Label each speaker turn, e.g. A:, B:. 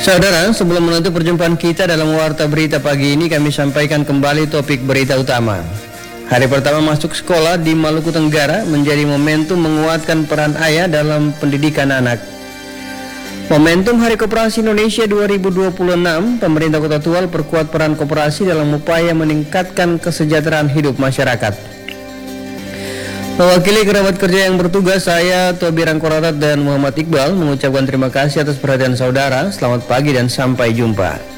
A: Saudara, sebelum menutup perjumpaan kita dalam Warta Berita pagi ini, kami sampaikan kembali topik berita utama. Hari pertama masuk sekolah di Maluku Tenggara menjadi momentum menguatkan peran ayah dalam pendidikan anak. Momentum Hari Koperasi Indonesia 2026, pemerintah Kota Tual perkuat peran koperasi dalam upaya meningkatkan kesejahteraan hidup masyarakat. Mewakili kerabat kerja yang bertugas, saya Tobi Rangkoratat dan Muhammad Iqbal mengucapkan terima kasih atas perhatian saudara. Selamat pagi dan sampai jumpa.